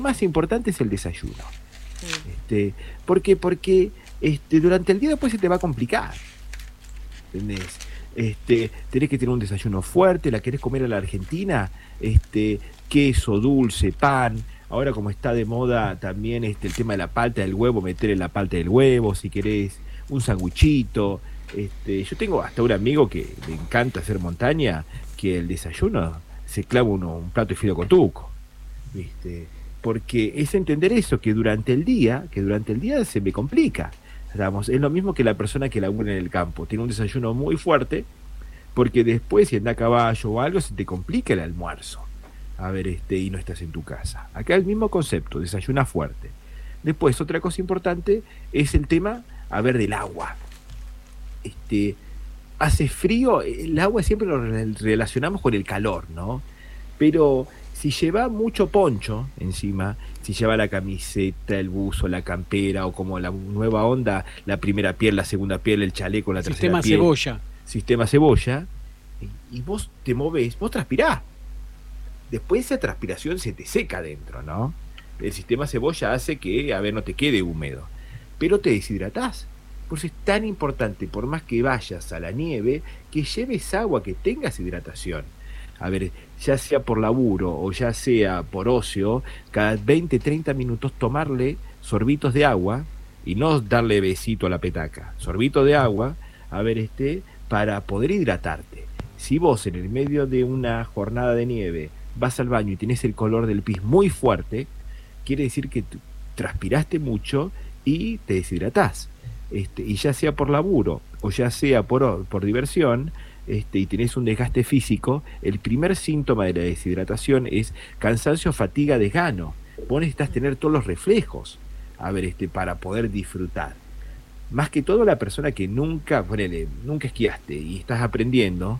más importante es el desayuno. Mm. Porque durante el día después se te va a complicar. ¿Entendés? Tenés que tener un desayuno fuerte, la querés comer a la argentina, queso, dulce, pan. Ahora como está de moda también el tema de la palta del huevo, meter en la palta del huevo, si querés, un sanguchito. Yo tengo hasta un amigo que le encanta hacer montaña, que el desayuno se clava un plato de fideo con tuco, ¿viste? Porque es entender eso, que durante el día se me complica. Digamos, es lo mismo que la persona que labura en el campo, tiene un desayuno muy fuerte, porque después si anda a caballo o algo, se te complica el almuerzo. A ver, y no estás en tu casa. Acá el mismo concepto, desayuna fuerte. Después, otra cosa importante es el tema, a ver, del agua. Hace frío, el agua siempre lo relacionamos con el calor, ¿no? Pero si lleva mucho poncho encima, si lleva la camiseta, el buzo, la campera, o como la nueva onda, la primera piel, la segunda piel, el chaleco, la tercera Sistema piel. cebolla. Sistema cebolla. Y vos te movés, vos transpirás. Después esa transpiración se te seca adentro, ¿no? El sistema cebolla hace que, no te quede húmedo. Pero te deshidratás. Por eso es tan importante, por más que vayas a la nieve, que lleves agua, que tengas hidratación. A ver, ya sea por laburo o ya sea por ocio, cada 20, 30 minutos tomarle sorbitos de agua y no darle besito a la petaca. Sorbito de agua, para poder hidratarte. Si vos en el medio de una jornada de nieve vas al baño y tenés el color del pis muy fuerte, quiere decir que transpiraste mucho y te deshidratás. Y ya sea por laburo o ya sea por diversión, y tenés un desgaste físico, el primer síntoma de la deshidratación es cansancio, fatiga, desgano. Vos necesitas tener todos los reflejos, para poder disfrutar. Más que todo la persona que nunca esquiaste y estás aprendiendo,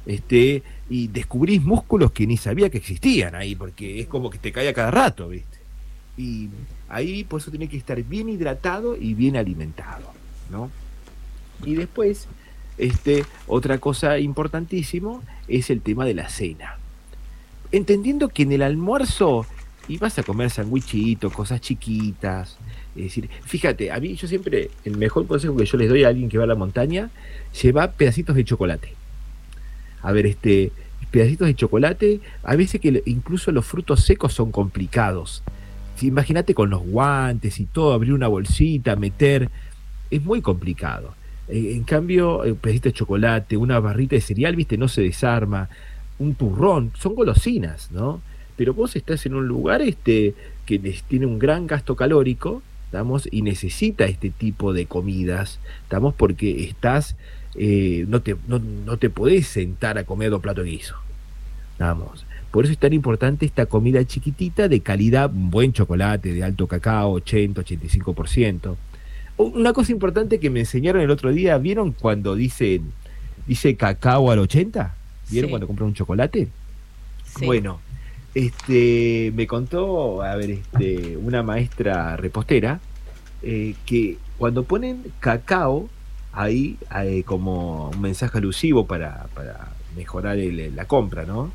y descubrís músculos que ni sabía que existían ahí, porque es como que te cae a cada rato, ¿viste? Y ahí por eso tiene que estar bien hidratado y bien alimentado, ¿no? Y después, otra cosa importantísimo es el tema de la cena. Entendiendo que en el almuerzo y vas a comer sandwichitos, cosas chiquitas. Es decir, fíjate, a mí yo siempre, el mejor consejo que yo les doy a alguien que va a la montaña, lleva pedacitos de chocolate. A ver, pedacitos de chocolate, a veces que incluso los frutos secos son complicados. Si, imagínate con los guantes y todo, abrir una bolsita, meter, es muy complicado. En cambio, un pedacito de chocolate, una barrita de cereal, viste, no se desarma, un turrón, son golosinas, ¿no? Pero vos estás en un lugar que tiene un gran gasto calórico, ¿estamos? Y necesita este tipo de comidas, ¿estamos? Porque estás, no te podés sentar a comer 2 platos de guiso, ¿estamos? Por eso es tan importante esta comida chiquitita de calidad, un buen chocolate de alto cacao, 80-85%. Una cosa importante que me enseñaron el otro día, ¿vieron cuando dice cacao al 80? ¿Vieron cuando compran un chocolate? Sí. Bueno, me contó, una maestra repostera, que cuando ponen cacao ahí, como un mensaje alusivo para mejorar la compra, ¿no?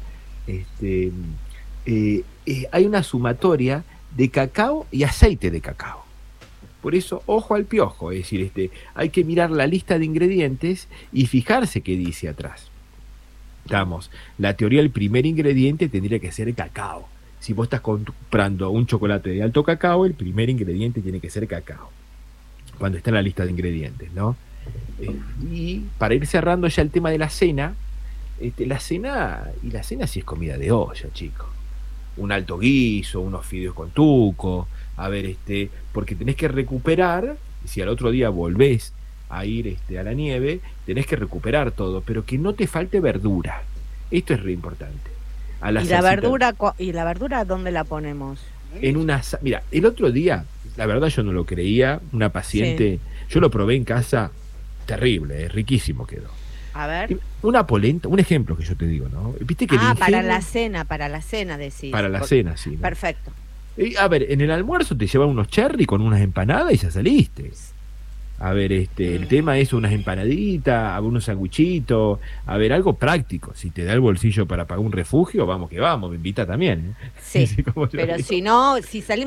Hay una sumatoria de cacao y aceite de cacao. Por eso, ojo al piojo, es decir, hay que mirar la lista de ingredientes y fijarse qué dice atrás. Estamos, la teoría, el primer ingrediente tendría que ser el cacao. Si vos estás comprando un chocolate de alto cacao, el primer ingrediente tiene que ser cacao, cuando está en la lista de ingredientes, ¿no? Y para ir cerrando ya el tema de la cena, la cena sí es comida de olla, chicos. Un alto guiso, unos fideos con tuco, porque tenés que recuperar, si al otro día volvés a ir a la nieve, tenés que recuperar todo, pero que no te falte verdura. Esto es re importante. ¿Y la verdura dónde la ponemos? Mira, el otro día, la verdad yo no lo creía, una paciente, yo lo probé en casa, terrible, riquísimo quedó. A ver. Una polenta, un ejemplo que yo te digo, ¿no? ¿Viste que para la cena decís. Para la cena, sí, ¿no? Perfecto. A ver, en el almuerzo te llevan unos cherry con unas empanadas y ya saliste. A ver, el tema es unas empanaditas, unos sanguchitos, algo práctico. Si te da el bolsillo para pagar un refugio, vamos que vamos, me invita también. Sí, pero si no, si salimos